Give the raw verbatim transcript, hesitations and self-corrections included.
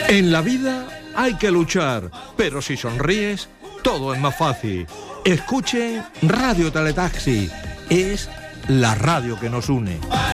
En la vida hay que luchar, pero si sonríes, todo es más fácil. Escuche Radio Teletaxi, es la radio que nos une.